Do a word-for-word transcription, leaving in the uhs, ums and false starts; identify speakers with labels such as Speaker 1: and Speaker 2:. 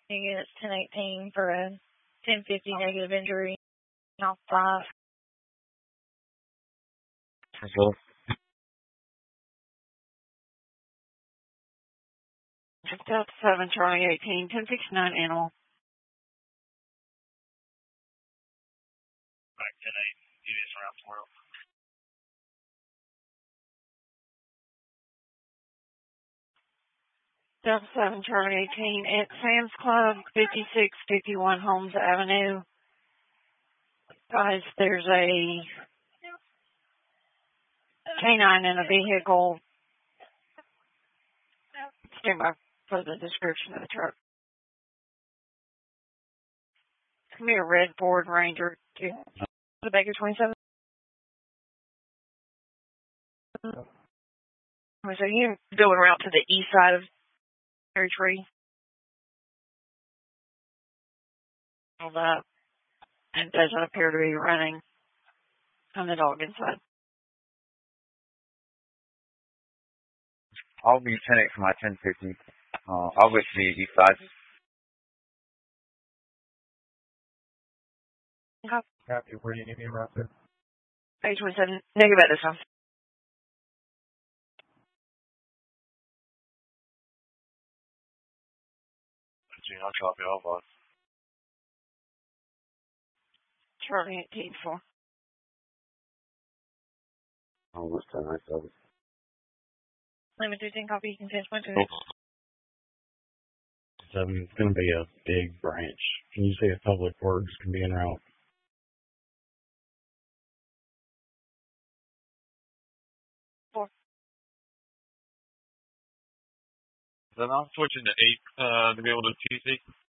Speaker 1: It's ten eighteen for a ten fifty negative injury. Off five.
Speaker 2: Hello.
Speaker 3: Delta seven, Charlie eighteen, ten sixty-nine animal.
Speaker 4: Alright, ten eight, do this around tomorrow.
Speaker 3: Delta seven, Charlie eighteen, at Sam's Club, fifty-six fifty-one Holmes Avenue. Guys, there's a canine in a vehicle. Stand by for the description of the truck. It's going to be a red Ford Ranger. The Baker twenty-seven. So you're going around to the east side of Cherry Tree. All that. And it doesn't appear to be running on the dog inside.
Speaker 2: I'll be ten eight for my ten fifty. Uh, I'll go to the east side.
Speaker 3: Okay.
Speaker 4: Copy, where do you need me around to?
Speaker 3: Page twenty-seven. Negative at this time.
Speaker 4: I'll copy all of us.
Speaker 3: Charlie eighteen four.
Speaker 2: Oh, what's that? I saw it.
Speaker 1: Lemon fifteen copy, you can finish one two.
Speaker 5: Seven, it's going to be a big branch. Can you say if Public Works can be en route?
Speaker 3: Four.
Speaker 4: Then I'm switching to eight uh, to be able to T C.